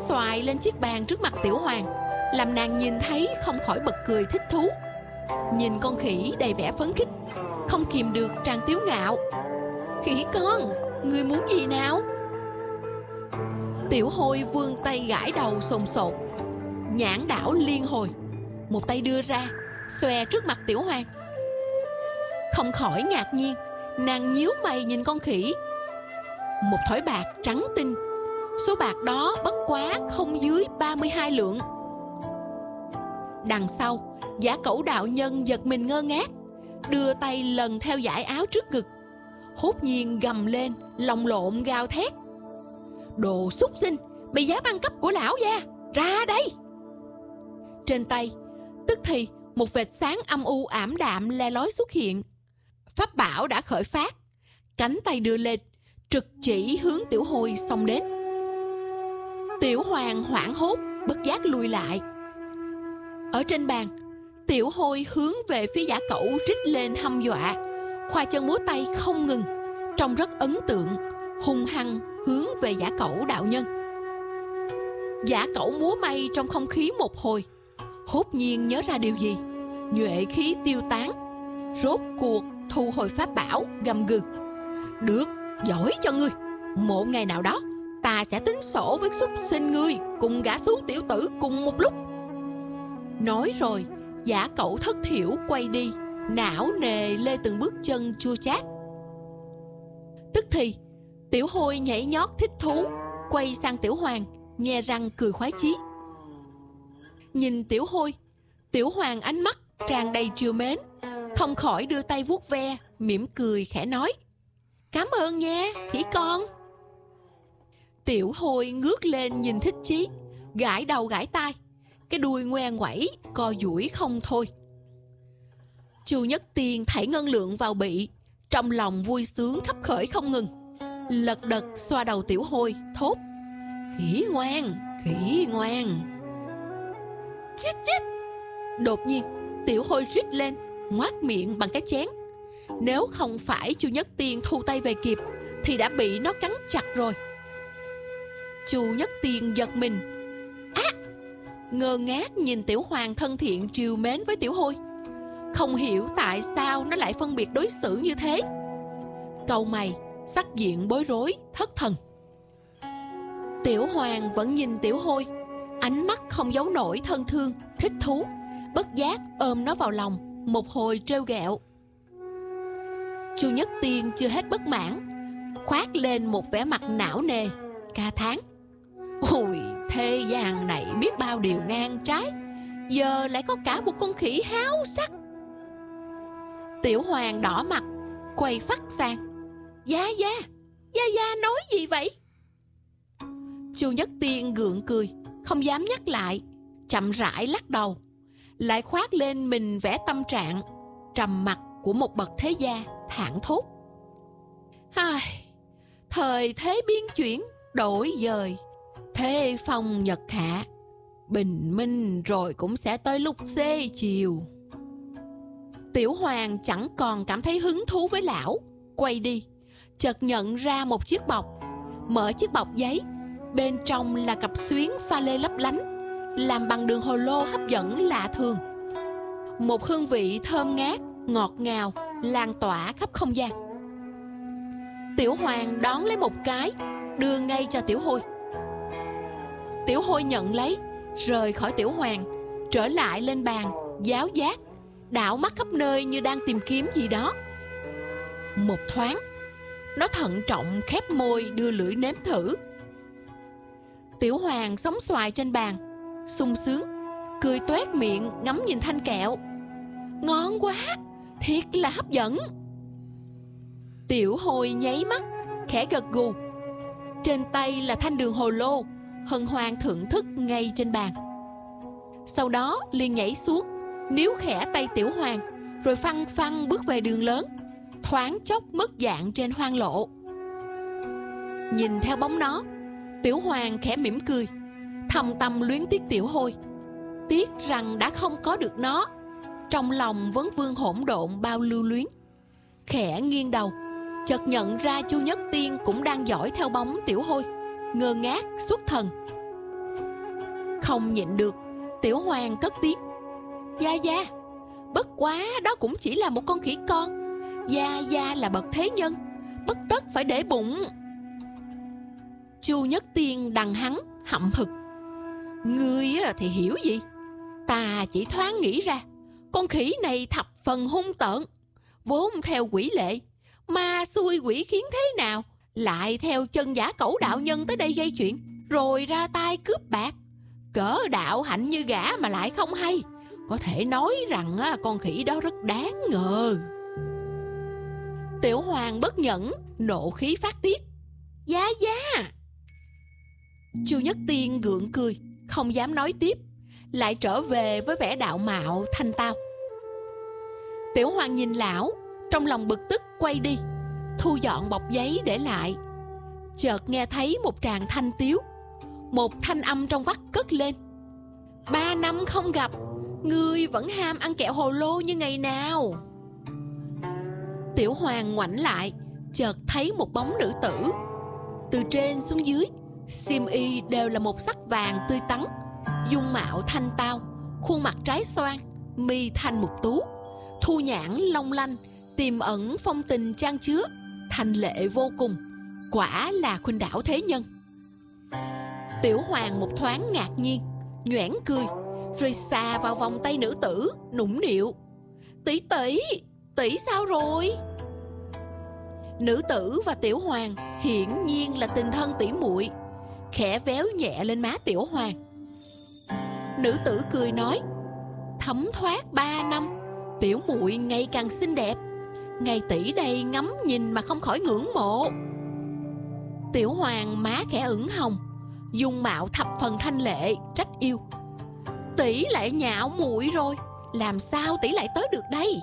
xoài lên chiếc bàn trước mặt Tiểu Hoàng, làm nàng nhìn thấy không khỏi bật cười thích thú. Nhìn con khỉ đầy vẻ phấn khích, không kìm được tràn tiếu ngạo. Khỉ con, ngươi muốn gì nào? Tiểu Hôi vươn tay gãi đầu sồn sột, nhãn đảo liên hồi. Một tay đưa ra, xòe trước mặt Tiểu Hoàng. Không khỏi ngạc nhiên, nàng nhíu mày nhìn con khỉ. Một thỏi bạc trắng tinh, số bạc đó bất quá không dưới 32 lượng. Đằng sau, Giả Cẩu đạo nhân giật mình ngơ ngác, đưa tay lần theo dải áo trước ngực, hốt nhiên gầm lên, lòng lộn gào thét: Đồ súc sinh, bị dám ăn cắp của lão gia, ra đây! Trên tay, tức thì một vệt sáng âm u ảm đạm le lói xuất hiện. Pháp bảo đã khởi phát, cánh tay đưa lên, trực chỉ hướng Tiểu Hôi xông đến. Tiểu Hoàng hoảng hốt, bất giác lùi lại. Ở trên bàn, Tiểu Hôi hướng về phía Giả Cẩu rít lên hăm dọa, khoa chân múa tay không ngừng, trông rất ấn tượng, hung hăng hướng về Giả Cẩu đạo nhân. Giả Cẩu múa may trong không khí một hồi, hốt nhiên nhớ ra điều gì, nhuệ khí tiêu tán, rốt cuộc thu hồi pháp bảo, gầm gừ: Được, giỏi cho ngươi. Một ngày nào đó, ta sẽ tính sổ với súc sinh ngươi cùng gã xú tiểu tử cùng một lúc. Nói rồi, Giả Cẩu thất thiểu quay đi, não nề lê từng bước chân chua chát. Tức thì Tiểu Hôi nhảy nhót thích thú, quay sang Tiểu Hoàng, nhe răng cười khoái chí. Nhìn Tiểu Hôi, Tiểu Hoàng ánh mắt tràn đầy trìu mến, không khỏi đưa tay vuốt ve, mỉm cười khẽ nói: Cảm ơn nha, khỉ con. Tiểu Hôi ngước lên nhìn thích chí, gãi đầu gãi tai, cái đuôi ngoe ngoẩy, co duỗi không thôi. Chu Nhất Tiên thảy ngân lượng vào bị, trong lòng vui sướng khắp khởi không ngừng, lật đật xoa đầu Tiểu Hôi, thốt: Khỉ ngoan, khỉ ngoan. Chít chít. Đột nhiên, Tiểu Hôi rít lên, ngoác miệng bằng cái chén. Nếu không phải Chu Nhất Tiên thu tay về kịp, thì đã bị nó cắn chặt rồi. Chu Nhất Tiên giật mình, ngơ ngác nhìn Tiểu Hoàng thân thiện trìu mến với Tiểu Hôi, không hiểu tại sao nó lại phân biệt đối xử như thế. Cau mày, sắc diện bối rối, thất thần. Tiểu Hoàng vẫn nhìn Tiểu Hôi, ánh mắt không giấu nổi thân thương, thích thú, bất giác ôm nó vào lòng, một hồi trêu ghẹo. Chu Nhất Tiên chưa hết bất mãn, khoác lên một vẻ mặt não nề, ca thán: Ôi, thế gian này biết bao điều ngang trái, giờ lại có cả một con khỉ háo sắc. Tiểu Hoàng đỏ mặt, quay phắt sang: Gia Gia nói gì vậy? Chu Nhất Tiên gượng cười, không dám nhắc lại, chậm rãi lắc đầu, lại khoác lên mình vẻ tâm trạng trầm mặc của một bậc thế gia, thảng thốt: Hai, thời thế biến chuyển, đổi dời, thế phong nhật hạ, bình minh rồi cũng sẽ tới lúc xế chiều. Tiểu Hoàng chẳng còn cảm thấy hứng thú với lão, quay đi, chợt nhận ra một chiếc bọc. Mở chiếc bọc giấy, bên trong là cặp xuyến pha lê lấp lánh, làm bằng đường hồ lô hấp dẫn lạ thường. Một hương vị thơm ngát, ngọt ngào lan tỏa khắp không gian. Tiểu Hoàng đón lấy một cái, đưa ngay cho Tiểu Hôi. Tiểu Hôi nhận lấy, rời khỏi Tiểu Hoàng, trở lại lên bàn, giáo giác, đảo mắt khắp nơi như đang tìm kiếm gì đó. Một thoáng, nó thận trọng khép môi đưa lưỡi nếm thử. Tiểu Hoàng sóng xoài trên bàn, sung sướng, cười toét miệng ngắm nhìn thanh kẹo. Ngon quá, thiệt là hấp dẫn. Tiểu Hôi nháy mắt, khẽ gật gù. Trên tay là thanh đường hồ lô, hân hoan thưởng thức ngay trên bàn. Sau đó liền nhảy xuống, níu khẽ tay Tiểu Hoàng, rồi phăng phăng bước về đường lớn, thoáng chốc mất dạng trên hoang lộ. Nhìn theo bóng nó, Tiểu Hoàng khẽ mỉm cười, thầm tâm luyến tiếc Tiểu Hôi. Tiếc rằng đã không có được nó, trong lòng vẫn vương hỗn độn bao lưu luyến. Khẽ nghiêng đầu, chợt nhận ra Chu Nhất Tiên cũng đang dõi theo bóng Tiểu Hôi, ngơ ngác xuất thần. Không nhịn được, Tiểu Hoàng cất tiếng: Gia Gia, bất quá đó cũng chỉ là một con khỉ con. Gia Gia là bậc thế nhân, bất tất phải để bụng. Chu Nhất Tiên đằng hắn hậm hực: Ngươi thì hiểu gì? Ta chỉ thoáng nghĩ ra, con khỉ này thập phần hung tợn, vốn theo quỷ lệ, mà xui quỷ khiến thế nào lại theo chân giả Cẩu đạo nhân tới đây gây chuyện, rồi ra tay cướp bạc. Cỡ đạo hạnh như gã mà lại không hay, có thể nói rằng con khỉ đó rất đáng ngờ. Tiểu Hoàng bất nhẫn, nộ khí phát tiết: Gia Gia! Chu Nhất Tiên gượng cười, không dám nói tiếp, lại trở về với vẻ đạo mạo thanh tao. Tiểu Hoàng nhìn lão, trong lòng bực tức quay đi, thu dọn bọc giấy để lại. Chợt nghe thấy một tràng thanh tiếu, một thanh âm trong vắt cất lên: 3 năm không gặp, ngươi vẫn ham ăn kẹo hồ lô như ngày nào. Tiểu Hoàng ngoảnh lại, chợt thấy một bóng nữ tử. Từ trên xuống dưới, xiêm y đều là một sắc vàng tươi tắn, dung mạo thanh tao, khuôn mặt trái xoan, mi thanh mục tú, thu nhãn long lanh, tiềm ẩn phong tình chan chứa, thanh lệ vô cùng, quả là khuynh đảo thế nhân. Tiểu Hoàng một thoáng ngạc nhiên, nhoẻn cười, rồi xà vào vòng tay nữ tử, nũng nịu: Tỷ tỷ, tỷ sao rồi? Nữ tử và Tiểu Hoàng hiển nhiên là tình thân tỷ muội, khẽ véo nhẹ lên má Tiểu Hoàng. Nữ tử cười nói: Thấm thoát 3 năm, tiểu muội ngày càng xinh đẹp, ngày tỷ đây ngắm nhìn mà không khỏi ngưỡng mộ. Tiểu Hoàng má khẽ ửng hồng, dung mạo thập phần thanh lệ, trách yêu: Tỷ lại nhạo muội rồi, làm sao tỷ lại tới được đây?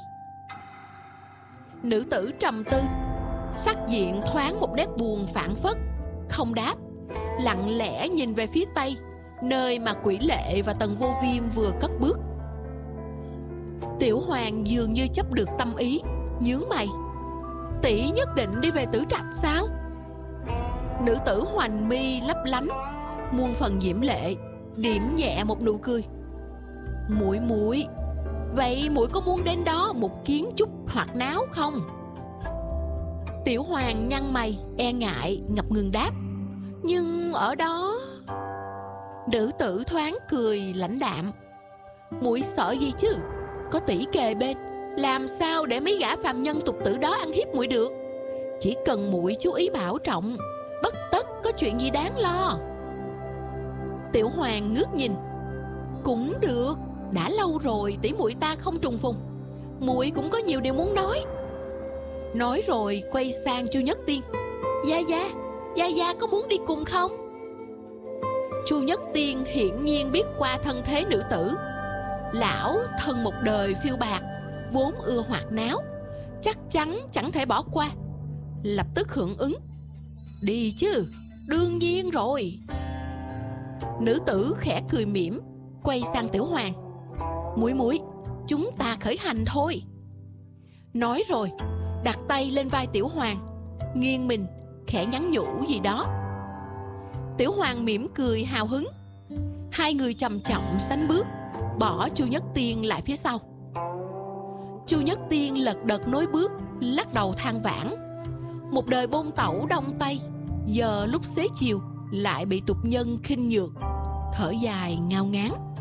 Nữ tử trầm tư, sắc diện thoáng một nét buồn phảng phất, không đáp, lặng lẽ nhìn về phía tây, nơi mà Quỷ Lệ và Tần Vô Viêm vừa cất bước. Tiểu Hoàng dường như chấp được tâm ý, nhướng mày: Tỷ nhất định đi về Tử Trạch sao? Nữ tử hoành mi lấp lánh, muôn phần diễm lệ, điểm nhẹ một nụ cười: Muội, vậy muội có muốn đến đó một kiến chút hoạt náo không? Tiểu Hoàng nhăn mày, e ngại, ngập ngừng đáp: Nhưng ở đó... Nữ tử thoáng cười lãnh đạm: Muội sợ gì chứ? Có tỷ kề bên, làm sao để mấy gã phàm nhân tục tử đó ăn hiếp muội được? Chỉ cần muội chú ý bảo trọng, bất tất có chuyện gì đáng lo. Tiểu Hoàng ngước nhìn: Cũng được, đã lâu rồi tỷ muội ta không trùng phùng, muội cũng có nhiều điều muốn nói. Nói rồi quay sang Chu Nhất Tiên: Gia Gia có muốn đi cùng không? Chu Nhất Tiên hiển nhiên biết qua thân thế nữ tử. Lão thân một đời phiêu bạc, vốn ưa hoạt náo, chắc chắn chẳng thể bỏ qua. Lập tức hưởng ứng: Đi chứ, đương nhiên rồi. Nữ tử khẽ cười mỉm, quay sang Tiểu Hoàng: Muội, chúng ta khởi hành thôi. Nói rồi đặt tay lên vai Tiểu Hoàng, nghiêng mình khẽ nhắn nhủ gì đó. Tiểu Hoàng mỉm cười hào hứng. Hai người chậm chậm sánh bước, bỏ Chu Nhất Tiên lại phía sau. Chu Nhất Tiên lật đật nối bước, lắc đầu than vãn: Một đời bôn tẩu đông tây, giờ lúc xế chiều lại bị tục nhân khinh nhược, thở dài ngao ngán.